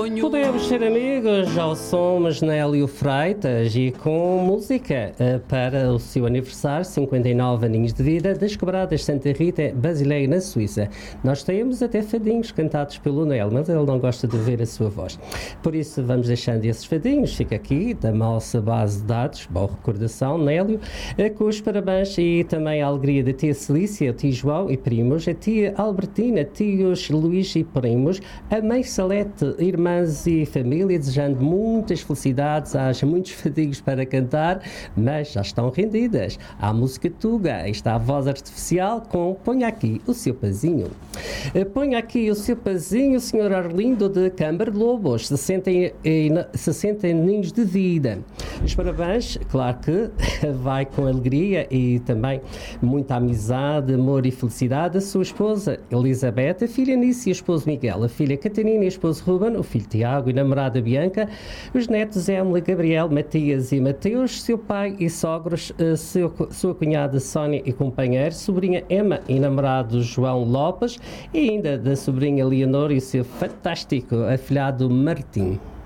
Podemos ser amigos ao som Nélio Freitas e com música para o seu aniversário, 59 aninhos de vida, das Quebradas Santa Rita, Basileia, na Suíça. Nós temos até fadinhos cantados pelo Nélio, mas ele não gosta de ouvir a sua voz. Por isso vamos deixando esses fadinhos, fica aqui da nossa base de dados, boa recordação, Nélio, com os parabéns e também a alegria da tia Celícia, o tio João e primos, a tia Albertina, tios Luís e primos, a mãe Salete, irmãs e família, desejando muitas felicidades, haja muitos fadinhos para cantar, mas já estão rendidas à música tuga. Está a voz artificial com Ponha Aqui o Seu Pazinho. Ponha aqui o seu pazinho, Sr. Arlindo de Câmara de Lobos, 60 aninhos de vida. Os parabéns, claro que vai com alegria e também muita amizade, amor e felicidade a sua esposa Elizabeth, a filha Nice e o esposo Miguel, a filha Catarina e o esposo Ruben, o filho Tiago e a namorada Bianca, os netos Emily, Gabriel, Matias e Mateus, seu pai e sogros, sua cunhada Sónia e companheiro, sobrinha Emma e namorado João Lopes, e ainda da sobrinha Leonor e o seu fantástico afilhado Martim.